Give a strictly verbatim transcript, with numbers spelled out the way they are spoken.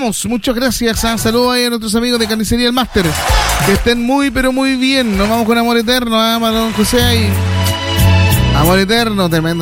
vamos. Muchas gracias. ¿eh? Saludos ahí a nuestros amigos de Carnicería El Máster. Que estén muy, pero muy bien. Nos vamos con Amor Eterno. ¿eh? Para don José ahí. Amor Eterno, tremendo.